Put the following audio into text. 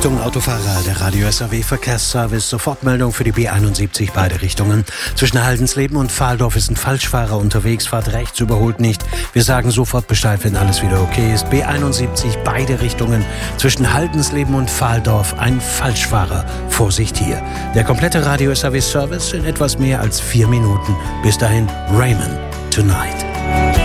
Achtung Autofahrer, der Radio SAW Verkehrsservice, Sofortmeldung für die B71 beide Richtungen. Zwischen Haldensleben und Pfahldorf ist ein Falschfahrer unterwegs, fahrt rechts, überholt nicht. Wir sagen sofort Bescheid, wenn alles wieder okay ist. B71 beide Richtungen, zwischen Haldensleben und Pfahldorf ein Falschfahrer. Vorsicht hier. Der komplette Radio SAW Service in etwas mehr als 4 Minuten. Bis dahin, Raymond, Tonight.